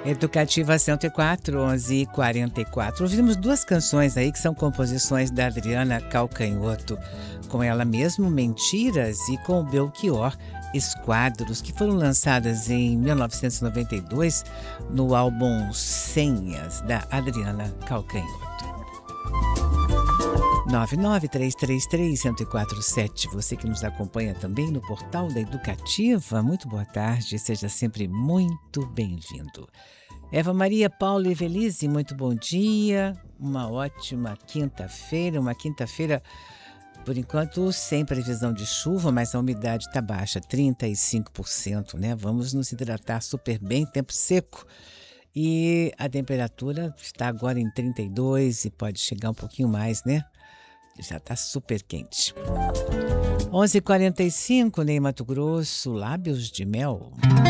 Educativa 104, 11h44. Ouvimos duas canções aí que são composições da Adriana Calcanhoto. Com ela mesmo, Mentiras, e com o Belchior, Esquadros, que foram lançadas em 1992 no álbum Senhas, da Adriana Calcanhoto. 993331047. Você que nos acompanha também no portal da Educativa, muito boa tarde, seja sempre muito bem-vindo. Eva Maria Paula Evelise, muito bom dia, uma ótima quinta-feira, por enquanto sem previsão de chuva, mas a umidade está baixa, 35%, né? Vamos nos hidratar super bem, tempo seco. E a temperatura está agora em 32 e pode chegar um pouquinho mais, né? Já está super quente. 11h45, Ney Mato Grosso, Lábios de Mel.